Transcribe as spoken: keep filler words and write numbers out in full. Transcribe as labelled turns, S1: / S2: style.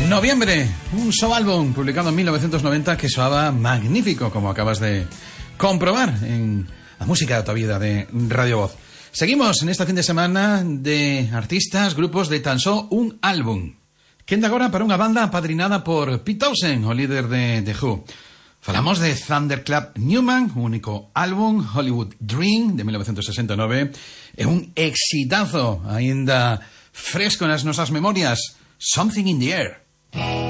S1: Noviembre, un solo álbum publicado en mil novecientos noventa que soaba magnífico, como acabas de comprobar en la música de tu vida de Radio Voz. Seguimos en este fin de semana de artistas, grupos de tan só un álbum. Quenda agora para unha banda apadrinada por Pete Townshend, o líder de The Who. Falamos de Thunderclap Newman, un único álbum, Hollywood Dream, de mil novecientos sesenta e nove, e un exitazo, aínda fresco nas nosas memorias, Something in the Air.